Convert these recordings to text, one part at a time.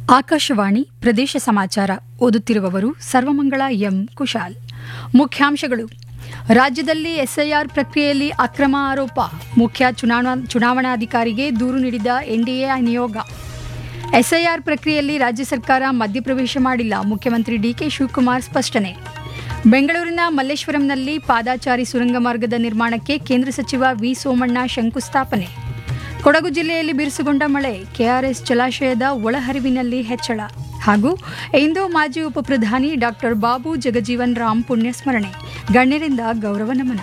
ಆಕಾಶವಾಣಿ ಪ್ರದೇಶ ಸಮಾಚಾರ ಓದುತ್ತಿರುವವರು ಸರ್ವಮಂಗಳ ಎಂ ಕುಶಾಲ್. ಮುಖ್ಯಾಂಶಗಳು. ರಾಜ್ಯದಲ್ಲಿ ಎಸ್ಐಆರ್ ಪ್ರಕ್ರಿಯೆಯಲ್ಲಿ ಅಕ್ರಮ ಆರೋಪ, ಮುಖ್ಯ ಚುನಾವಣಾಧಿಕಾರಿಗೆ ದೂರು ನೀಡಿದ ಎನ್ಡಿಎ ನಿಯೋಗ. ಎಸ್ಐಆರ್ ಪ್ರಕ್ರಿಯೆಯಲ್ಲಿ ರಾಜ್ಯ ಸರ್ಕಾರ ಮಧ್ಯಪ್ರವೇಶ ಮಾಡಿಲ್ಲ, ಮುಖ್ಯಮಂತ್ರಿ ಡಿಕೆ ಶಿವಕುಮಾರ್ ಸ್ಪಷ್ಟನೆ. ಬೆಂಗಳೂರಿನ ಮಲ್ಲೇಶ್ವರಂನಲ್ಲಿ ಪಾದಾಚಾರಿ ಸುರಂಗ ಮಾರ್ಗದ ನಿರ್ಮಾಣಕ್ಕೆ ಕೇಂದ್ರ ಸಚಿವ ವಿ ಸೋಮಣ್ಣ ಶಂಕುಸ್ಥಾಪನೆ. ಕೊಡಗು ಜಿಲ್ಲೆಯಲ್ಲಿ ಬಿರುಸುಗೊಂಡ ಮಳೆ, ಕೆಆರ್ಎಸ್ ಜಲಾಶಯದ ಒಳಹರಿವಿನಲ್ಲಿ ಹೆಚ್ಚಳ. ಹಾಗೂ ಇಂದು ಮಾಜಿ ಉಪಪ್ರಧಾನಿ ಡಾಕ್ಟರ್ ಬಾಬು ಜಗಜೀವನ್ ರಾಮ್ ಪುಣ್ಯಸ್ಮರಣೆ, ಗಣ್ಯರಿಂದ ಗೌರವ ನಮನ.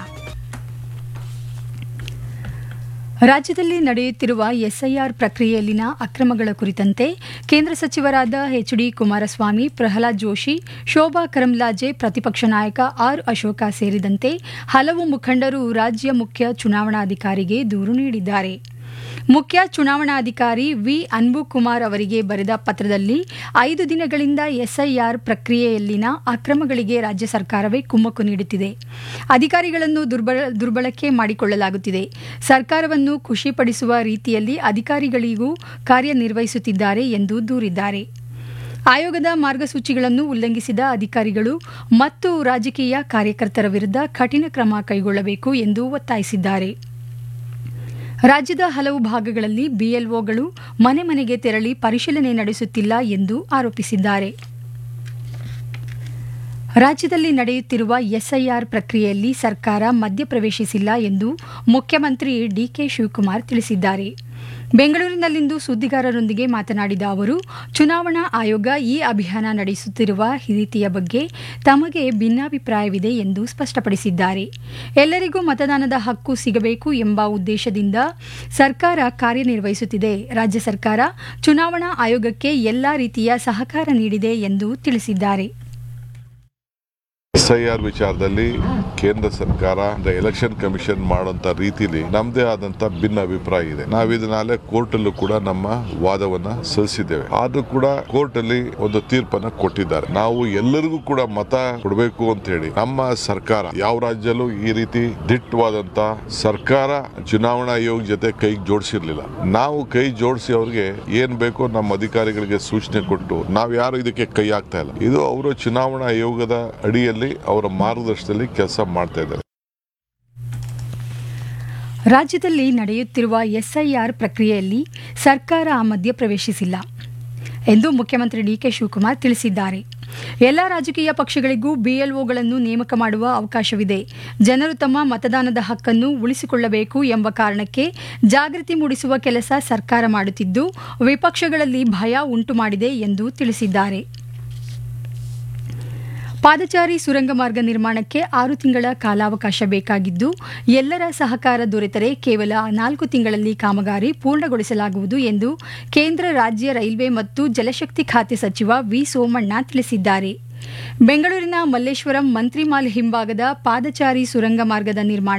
ರಾಜ್ಯದಲ್ಲಿ ನಡೆಯುತ್ತಿರುವ ಎಸ್ಐಆರ್ ಪ್ರಕ್ರಿಯೆಯಲ್ಲಿನ ಅಕ್ರಮಗಳ ಕುರಿತಂತೆ ಕೇಂದ್ರ ಸಚಿವರಾದ ಎಚ್ಡಿ ಕುಮಾರಸ್ವಾಮಿ, ಪ್ರಹ್ಲಾದ್ ಜೋಶಿ, ಶೋಭಾ ಕರಂದ್ಲಾಜೆ, ಪ್ರತಿಪಕ್ಷ ನಾಯಕ ಆರ್ ಅಶೋಕ ಸೇರಿದಂತೆ ಹಲವು ಮುಖಂಡರು ರಾಜ್ಯ ಮುಖ್ಯ ಚುನಾವಣಾಧಿಕಾರಿಗೆ ದೂರು ನೀಡಿದ್ದಾರೆ. ಮುಖ್ಯ ಚುನಾವಣಾಧಿಕಾರಿ ವಿ ಅನ್ಬುಕುಮಾರ್ ಅವರಿಗೆ ಬರೆದ ಪತ್ರದಲ್ಲಿ 5 ದಿನಗಳಿಂದ ಎಸ್ಐಆರ್ ಪ್ರಕ್ರಿಯೆಯಲ್ಲಿನ ಅಕ್ರಮಗಳಿಗೆ ರಾಜ್ಯ ಸರ್ಕಾರವೇ ಕುಮ್ಮಕ್ಕು ನೀಡುತ್ತಿದೆ, ಅಧಿಕಾರಿಗಳನ್ನು ದುರ್ಬಳಕೆ ಮಾಡಿಕೊಳ್ಳಲಾಗುತ್ತಿದೆ, ಸರ್ಕಾರವನ್ನು ಖುಷಿಪಡಿಸುವ ರೀತಿಯಲ್ಲಿ ಅಧಿಕಾರಿಗಳಿಗೂ ಕಾರ್ಯನಿರ್ವಹಿಸುತ್ತಿದ್ದಾರೆ ಎಂದು ದೂರಿದ್ದಾರೆ. ಆಯೋಗದ ಮಾರ್ಗಸೂಚಿಗಳನ್ನು ಉಲ್ಲಂಘಿಸಿದ ಅಧಿಕಾರಿಗಳು ಮತ್ತು ರಾಜಕೀಯ ಕಾರ್ಯಕರ್ತರ ವಿರುದ್ಧ ಕಠಿಣ ಕ್ರಮ ಕೈಗೊಳ್ಳಬೇಕು ಎಂದು ಒತ್ತಾಯಿಸಿದ್ದಾರೆ. ರಾಜ್ಯದ ಹಲವು ಭಾಗಗಳಲ್ಲಿ ಬಿಎಲ್ಒಗಳು ಮನೆ ಮನೆಗೆ ತೆರಳಿ ಪರಿಶೀಲನೆ ನಡೆಸುತ್ತಿಲ್ಲ ಎಂದು ಆರೋಪಿಸಿದ್ದಾರೆ. ರಾಜ್ಯದಲ್ಲಿ ನಡೆಯುತ್ತಿರುವ ಎಸ್ಐಆರ್ ಪ್ರಕ್ರಿಯೆಯಲ್ಲಿ ಸರ್ಕಾರ ಮಧ್ಯಪ್ರವೇಶಿಸಿಲ್ಲ ಎಂದು ಮುಖ್ಯಮಂತ್ರಿ ಡಿಕೆ ಶಿವಕುಮಾರ್ ತಿಳಿಸಿದ್ದಾರೆ. ಬೆಂಗಳೂರಿನಲ್ಲಿಂದು ಸುದ್ದಿಗಾರರೊಂದಿಗೆ ಮಾತನಾಡಿದ ಅವರು, ಚುನಾವಣಾ ಆಯೋಗ ಈ ಅಭಿಯಾನ ನಡೆಸುತ್ತಿರುವ ರೀತಿಯ ಬಗ್ಗೆ ತಮಗೆ ಭಿನ್ನಾಭಿಪ್ರಾಯವಿದೆ ಎಂದು ಸ್ಪಷ್ಟಪಡಿಸಿದ್ದಾರೆ. ಎಲ್ಲರಿಗೂ ಮತದಾನದ ಹಕ್ಕು ಸಿಗಬೇಕು ಎಂಬ ಉದ್ದೇಶದಿಂದ ಸರ್ಕಾರ ಕಾರ್ಯನಿರ್ವಹಿಸುತ್ತಿದೆ. ರಾಜ್ಯ ಸರ್ಕಾರ ಚುನಾವಣಾ ಆಯೋಗಕ್ಕೆ ಎಲ್ಲಾ ರೀತಿಯ ಸಹಕಾರ ನೀಡಿದೆ ಎಂದು ತಿಳಿಸಿದ್ದಾರೆ. ಎಸ್ಐಆರ್ ವಿಚಾರದಲ್ಲಿ ಕೇಂದ್ರ ಸರ್ಕಾರ ಎಲೆಕ್ಷನ್ ಕಮಿಷನ್ ಮಾಡುವಂತ ರೀತಿಯಲ್ಲಿ ನಮ್ಮದೇ ಆದಂತ ಭಿನ್ನ ಅಭಿಪ್ರಾಯ ಇದೆ. ನಾವು ಇದನ್ನಾಲೆ ಕೋರ್ಟ್ ಅಲ್ಲೂ ಕೂಡ ನಮ್ಮ ವಾದವನ್ನ ಸಲ್ಲಿಸಿದ್ದೇವೆ. ಆದ್ರೂ ಕೂಡ ಕೋರ್ಟ್ ಅಲ್ಲಿ ಒಂದು ತೀರ್ಪನ್ನ ಕೊಟ್ಟಿದ್ದಾರೆ. ನಾವು ಎಲ್ಲರಿಗೂ ಕೂಡ ಮತ ಕೊಡಬೇಕು ಅಂತ ಹೇಳಿ ನಮ್ಮ ಸರ್ಕಾರ ಯಾವ ರಾಜ್ಯಲ್ಲೂ ಈ ರೀತಿ ದಿಟ್ಟವಾದಂತ ಸರ್ಕಾರ ಚುನಾವಣಾ ಆಯೋಗ ಜೊತೆ ಕೈ ಜೋಡಿಸಿರ್ಲಿಲ್ಲ. ನಾವು ಕೈ ಜೋಡಿಸಿ ಅವ್ರಿಗೆ ಏನ್ ಬೇಕೋ ನಮ್ಮ ಅಧಿಕಾರಿಗಳಿಗೆ ಸೂಚನೆ ಕೊಟ್ಟು ನಾವು ಯಾರು ಇದಕ್ಕೆ ಕೈ ಹಾಕ್ತಾ ಇಲ್ಲ. ಇದು ಅವರು ಚುನಾವಣಾ ಆಯೋಗದ ಅಡಿಯಲ್ಲಿ ಅವರ ಮಾರ್ಗದರ್ಶನದಲ್ಲಿ ಕೆಲಸ ಮಾಡ್ತಾ ಇದ್ದಾರೆ. ರಾಜ್ಯದಲ್ಲಿ ನಡೆಯುತ್ತಿರುವ ಎಸ್ಐಆರ್ ಪ್ರಕ್ರಿಯೆಯಲ್ಲಿ ಸರ್ಕಾರ ಮಧ್ಯಪ್ರವೇಶಿಸಿಲ್ಲ ಎಂದು ಮುಖ್ಯಮಂತ್ರಿ ಡಿಕೆ ಶಿವಕುಮಾರ್ ತಿಳಿಸಿದ್ದಾರೆ. ಎಲ್ಲ ರಾಜಕೀಯ ಪಕ್ಷಗಳಿಗೂ ಬಿಎಲ್ಒಗಳನ್ನು ನೇಮಕ ಮಾಡುವ ಅವಕಾಶವಿದೆ. ಜನರು ತಮ್ಮ ಮತದಾನದ ಹಕ್ಕನ್ನು ಉಳಿಸಿಕೊಳ್ಳಬೇಕು ಎಂಬ ಕಾರಣಕ್ಕೆ ಜಾಗೃತಿ ಮೂಡಿಸುವ ಕೆಲಸ ಸರ್ಕಾರ ಮಾಡುತ್ತಿದ್ದು, ವಿಪಕ್ಷಗಳಲ್ಲಿ ಭಯ ಉಂಟು ಮಾಡಿದೆ ಎಂದು ತಿಳಿಸಿದ್ದಾರೆ. ಪಾದಚಾರಿ ಸುರಂಗ ಮಾರ್ಗ ನಿರ್ಮಾಣಕ್ಕೆ 6 ತಿಂಗಳ ಕಾಲಾವಕಾಶ ಬೇಕಾಗಿದ್ದು, ಎಲ್ಲರ ಸಹಕಾರ ದೊರೆತರೆ ಕೇವಲ 4 ತಿಂಗಳಲ್ಲಿ ಕಾಮಗಾರಿ ಪೂರ್ಣಗೊಳಿಸಲಾಗುವುದು ಎಂದು ಕೇಂದ್ರ ರಾಜ್ಯ ರೈಲ್ವೆ ಮತ್ತು ಜಲಶಕ್ತಿ ಖಾತೆ ಸಚಿವ ವಿ ಸೋಮಣ್ಣ ತಿಳಿಸಿದ್ದಾರೆ. ಬೆಂಗಳೂರಿನ ಮಲ್ಲೇಶ್ವರಂ ಮಂತ್ರಿಮಾಲ್ ಹಿಂಭಾಗದ ಪಾದಚಾರಿ ಸುರಂಗ ಮಾರ್ಗದ ನಿರ್ಮಾಣ